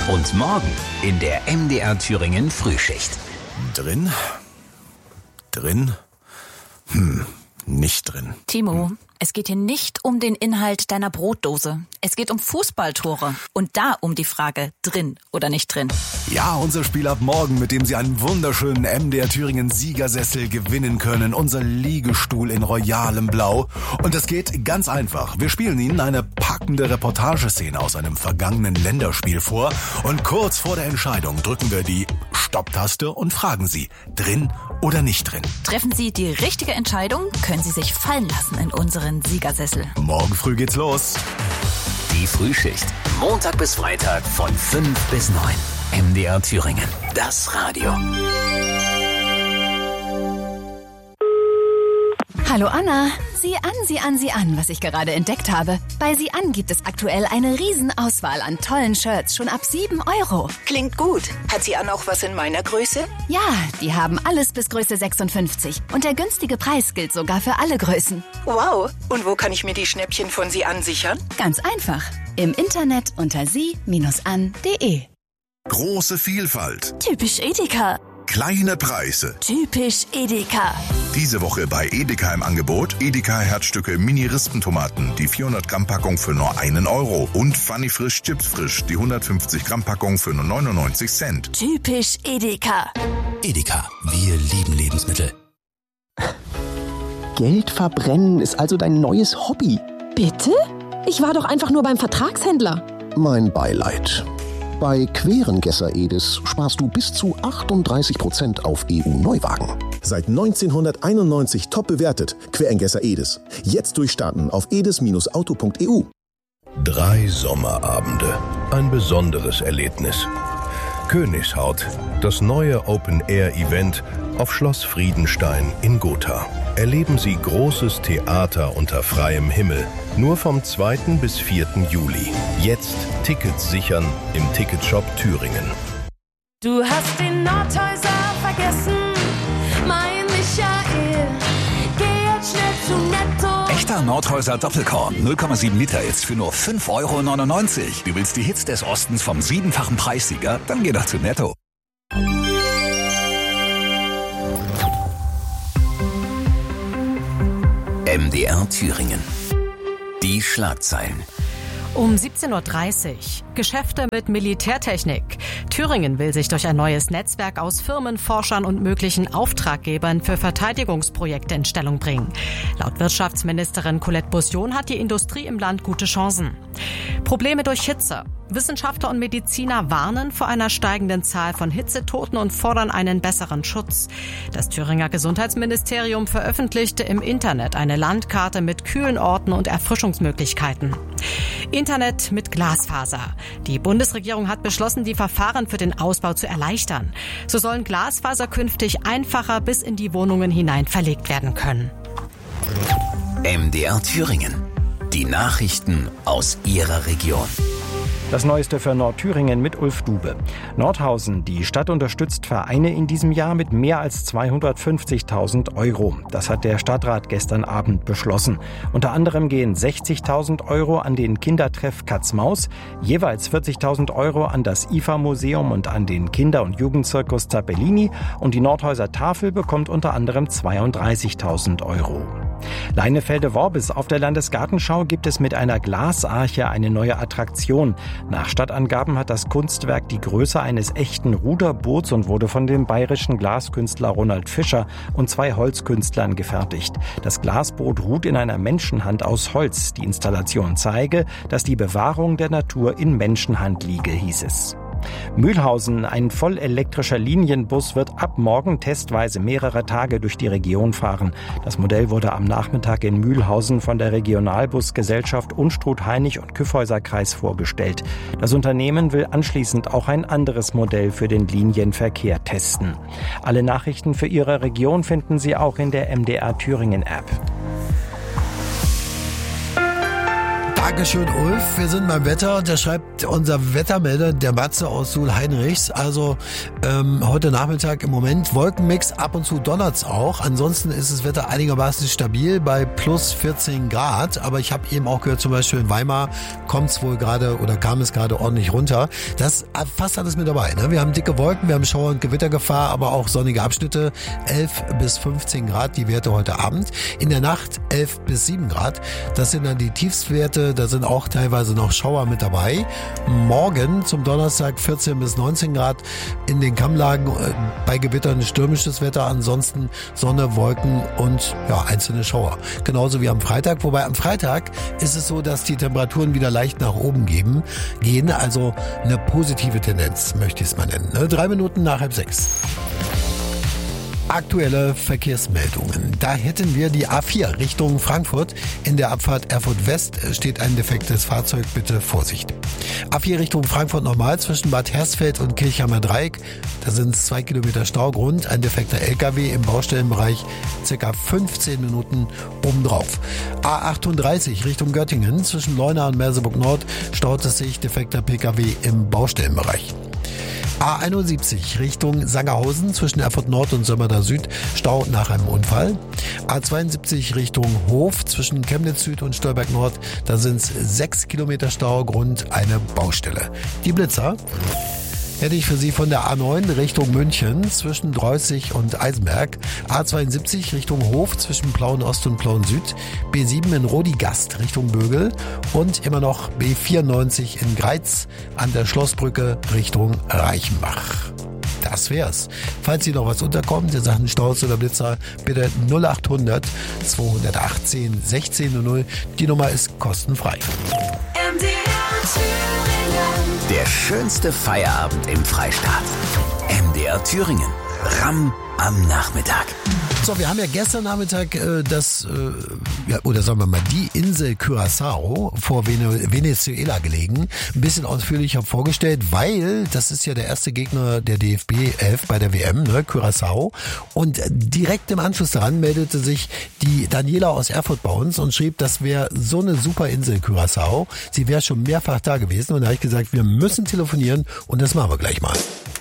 Und morgen in der MDR Thüringen Frühschicht. Drin? Nicht drin. Timo, es geht hier nicht um den Inhalt deiner Brotdose. Es geht um Fußballtore. Und da um die Frage, drin oder nicht drin. Ja, unser Spiel ab morgen, mit dem Sie einen wunderschönen MDR Thüringen Siegersessel gewinnen können. Unser Liegestuhl in royalem Blau. Und das geht ganz einfach. Wir spielen Ihnen eine packende Reportageszene aus einem vergangenen Länderspiel vor. Und kurz vor der Entscheidung drücken wir die Stopptaste und fragen Sie, drin oder nicht drin. Treffen Sie die richtige Entscheidung, können Sie sich fallen lassen in unseren Siegersessel. Morgen früh geht's los. Die Frühschicht. Montag bis Freitag von 5 bis 9. MDR Thüringen. Das Radio. Hallo Anna, sieh an, was ich gerade entdeckt habe. Bei Sieh an gibt es aktuell eine Riesenauswahl an tollen Shirts, schon ab 7 €. Klingt gut. Hat Sieh an auch was in meiner Größe? Ja, die haben alles bis Größe 56 und der günstige Preis gilt sogar für alle Größen. Wow, und wo kann ich mir die Schnäppchen von Sieh an sichern? Ganz einfach, im Internet unter sie-an.de. Große Vielfalt. Typisch Edeka. Kleine Preise. Typisch Edeka. Diese Woche bei Edeka im Angebot Edeka Herzstücke Mini-Rispentomaten, die 400 Gramm Packung für nur 1 € und Funny Frisch Chips Frisch, die 150 Gramm Packung für nur 99 Cent. Typisch Edeka. Edeka. Wir lieben Lebensmittel. Geld verbrennen ist also dein neues Hobby. Bitte? Ich war doch einfach nur beim Vertragshändler. Mein Beileid. Bei Querengesser Edis sparst du bis zu 38% auf EU-Neuwagen. Seit 1991 top bewertet. Querengesser Edis. Jetzt durchstarten auf edis-auto.eu. 3 Sommerabende. Ein besonderes Erlebnis. Königshaut. Das neue Open-Air-Event auf Schloss Friedenstein in Gotha. Erleben Sie großes Theater unter freiem Himmel. Nur vom 2. bis 4. Juli. Jetzt Tickets sichern im Ticketshop Thüringen. Du hast den Nordhäuser vergessen, mein Michael. Geh jetzt schnell zu Netto. Echter Nordhäuser Doppelkorn. 0,7 Liter jetzt für nur 5,99 €. Du willst die Hits des Ostens vom 7-fachen Preissieger? Dann geh doch zu Netto. MDR Thüringen. Die Schlagzeilen. Um 17:30 Uhr. Geschäfte mit Militärtechnik. Thüringen will sich durch ein neues Netzwerk aus Firmen, Forschern und möglichen Auftraggebern für Verteidigungsprojekte in Stellung bringen. Laut Wirtschaftsministerin Colette Boussillon hat die Industrie im Land gute Chancen. Probleme durch Hitze. Wissenschaftler und Mediziner warnen vor einer steigenden Zahl von Hitzetoten und fordern einen besseren Schutz. Das Thüringer Gesundheitsministerium veröffentlichte im Internet eine Landkarte mit kühlen Orten und Erfrischungsmöglichkeiten. Internet mit Glasfaser. Die Bundesregierung hat beschlossen, die Verfahren für den Ausbau zu erleichtern. So sollen Glasfaser künftig einfacher bis in die Wohnungen hinein verlegt werden können. MDR Thüringen. Die Nachrichten aus Ihrer Region. Das Neueste für Nordthüringen mit Ulf Dube. Nordhausen. Die Stadt unterstützt Vereine in diesem Jahr mit mehr als 250.000 €. Das hat der Stadtrat gestern Abend beschlossen. Unter anderem gehen 60.000 € an den Kindertreff Katz-Maus, jeweils 40.000 € an das IFA-Museum und an den Kinder- und Jugendzirkus Zappellini und die Nordhäuser Tafel bekommt unter anderem 32.000 €. Leinefelde-Worbis. Auf der Landesgartenschau gibt es mit einer Glasarche eine neue Attraktion. Nach Stadtangaben hat das Kunstwerk die Größe eines echten Ruderboots und wurde von dem bayerischen Glaskünstler Ronald Fischer und 2 Holzkünstlern gefertigt. Das Glasboot ruht in einer Menschenhand aus Holz. Die Installation zeige, dass die Bewahrung der Natur in Menschenhand liege, hieß es. Mühlhausen. Ein vollelektrischer Linienbus wird ab morgen testweise mehrere Tage durch die Region fahren. Das Modell wurde am Nachmittag in Mühlhausen von der Regionalbusgesellschaft Unstrut-Hainich und Kyffhäuser-Kreis vorgestellt. Das Unternehmen will anschließend auch ein anderes Modell für den Linienverkehr testen. Alle Nachrichten für Ihre Region finden Sie auch in der MDR Thüringen App. Dankeschön, Ulf. Wir sind beim Wetter. Da schreibt unser Wettermelder, der Matze aus Suhl-Heinrichs. Also heute Nachmittag im Moment Wolkenmix, ab und zu donnert's auch. Ansonsten ist das Wetter einigermaßen stabil bei plus 14 Grad. Aber ich habe eben auch gehört, zum Beispiel in Weimar kam es gerade ordentlich runter. Das ist fast alles mit dabei. Ne? Wir haben dicke Wolken, wir haben Schauer- und Gewittergefahr, aber auch sonnige Abschnitte. 11 bis 15 Grad die Werte heute Abend. In der Nacht 11 bis 7 Grad. Das sind dann die Tiefstwerte. Da sind auch teilweise noch Schauer mit dabei. Morgen zum Donnerstag 14 bis 19 Grad. In den Kammlagen bei Gewittern stürmisches Wetter. Ansonsten Sonne, Wolken und einzelne Schauer. Genauso wie am Freitag. Wobei am Freitag ist es so, dass die Temperaturen wieder leicht nach oben gehen. Also eine positive Tendenz, möchte ich es mal nennen. 3 Minuten nach 5:30. Aktuelle Verkehrsmeldungen. Da hätten wir die A4 Richtung Frankfurt. In der Abfahrt Erfurt West steht ein defektes Fahrzeug. Bitte Vorsicht. A4 Richtung Frankfurt nochmal zwischen Bad Hersfeld und Kirchheimer Dreieck. Da sind es 2 Kilometer Staugrund. Ein defekter LKW im Baustellenbereich. Circa 15 Minuten obendrauf. A38 Richtung Göttingen. Zwischen Leuna und Merseburg Nord staut es sich. Defekter PKW im Baustellenbereich. A71 Richtung Sangerhausen zwischen Erfurt Nord und Sömmerda Süd, Stau nach einem Unfall. A72 Richtung Hof zwischen Chemnitz Süd und Stolberg Nord, da sind es 6 Kilometer Stau, Grund eine Baustelle. Die Blitzer hätte ich für Sie von der A9 Richtung München zwischen Dreußig und Eisenberg, A72 Richtung Hof zwischen Plauen Ost und Plauen Süd, B7 in Rodigast Richtung Bögel und immer noch B94 in Greiz an der Schlossbrücke Richtung Reichenbach. Das wär's. Falls Sie noch was unterkommt in Sachen Staus oder Blitzer, bitte 0800 218 1600. Die Nummer ist kostenfrei. Der schönste Feierabend im Freistaat. MDR Thüringen. Ramm am Nachmittag. So, wir haben ja gestern Nachmittag die Insel Curaçao vor Venezuela gelegen. Ein bisschen ausführlicher vorgestellt, weil das ist ja der erste Gegner der DFB 11 bei der WM, ne, Curaçao. Und direkt im Anschluss daran meldete sich die Daniela aus Erfurt bei uns und schrieb, das wäre so eine super Insel Curaçao. Sie wäre schon mehrfach da gewesen und da habe ich gesagt, wir müssen telefonieren und das machen wir gleich mal.